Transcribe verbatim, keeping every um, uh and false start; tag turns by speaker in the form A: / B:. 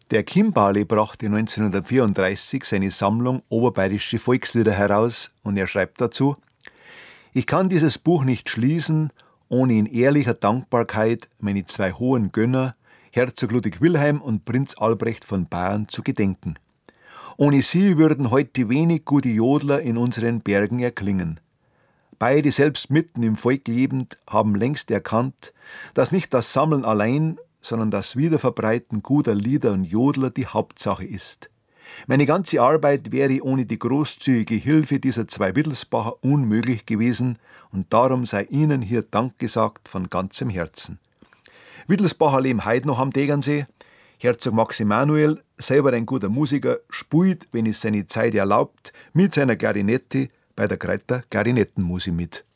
A: Der Kimbale brachte neunzehnhundertvierunddreißig seine Sammlung Oberbayerische Volkslieder heraus und er schreibt dazu: Ich kann dieses Buch nicht schließen, ohne in ehrlicher Dankbarkeit meine zwei hohen Gönner, Herzog Ludwig Wilhelm und Prinz Albrecht von Bayern, zu gedenken. Ohne sie würden heute wenig gute Jodler in unseren Bergen erklingen. Beide, selbst mitten im Volk lebend, haben längst erkannt, dass nicht das Sammeln allein, sondern das Wiederverbreiten guter Lieder und Jodler die Hauptsache ist. Meine ganze Arbeit wäre ohne die großzügige Hilfe dieser zwei Wittelsbacher unmöglich gewesen, und darum sei ihnen hier Dank gesagt von ganzem Herzen. Wittelsbacher leben heute noch am Tegernsee. Herzog Max Emanuel, selber ein guter Musiker, spielt, wenn es seine Zeit erlaubt, mit seiner Klarinette bei der Greiter Klarinettenmusik mit.